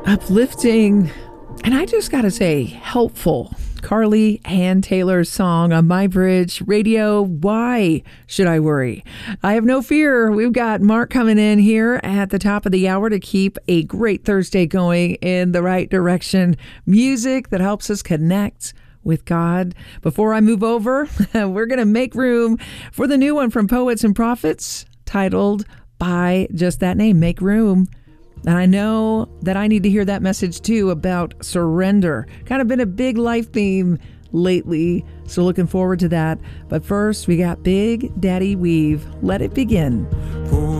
Uplifting, and I just got to say, helpful. Carly Ann Taylor's song on My Bridge Radio, Why Should I Worry? I have no fear. We've got Mark coming in here at the top of the hour to keep a great Thursday going in the right direction. Music that helps us connect with God. Before I move over, we're going to make room for the new one from Poets and Prophets titled by just that name, Make Room. And I know that I need to hear that message too about surrender. Kind of been a big life theme lately, so looking forward to that. But first, we got Big Daddy Weave. Let it begin.